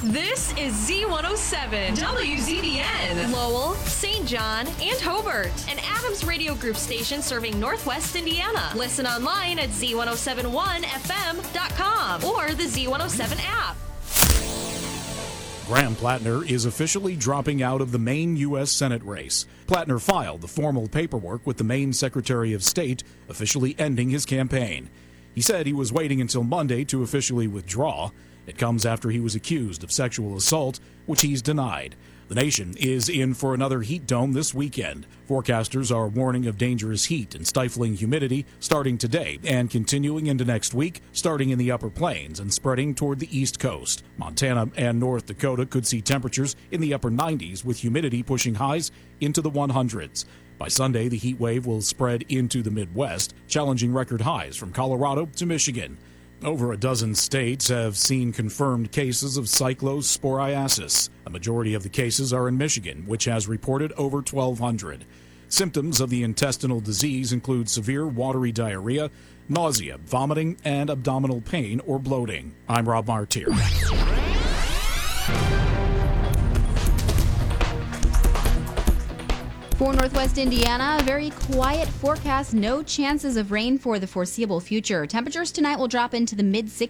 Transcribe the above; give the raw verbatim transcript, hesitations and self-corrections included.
This is Z one oh seven, W Z B N, Lowell, Saint John, and Hobart, an Adams Radio Group station serving Northwest Indiana. Listen online at Z one oh seven one F M dot com or the Z one oh seven app. Graham Plattner is officially dropping out of the Maine U S Senate race. Plattner filed the formal paperwork with the Maine Secretary of State, officially ending his campaign. He said he was waiting until Monday to officially withdraw. It comes after he was accused of sexual assault, which he's denied. The nation is in for another heat dome this weekend. Forecasters are warning of dangerous heat and stifling humidity starting today and continuing into next week, starting in the upper plains and spreading toward the east coast. Montana and North Dakota could see temperatures in the upper nineties with humidity pushing highs into the hundreds. By Sunday, the heat wave will spread into the Midwest, challenging record highs from Colorado to Michigan. Over a dozen states have seen confirmed cases of cyclosporiasis. A majority of the cases are in Michigan, which has reported over twelve hundred. Symptoms of the intestinal disease include severe watery diarrhea, nausea, vomiting, and abdominal pain or bloating. I'm Rob Martier. For Northwest Indiana, a very quiet forecast, no chances of rain for the foreseeable future. Temperatures tonight will drop into the mid sixties.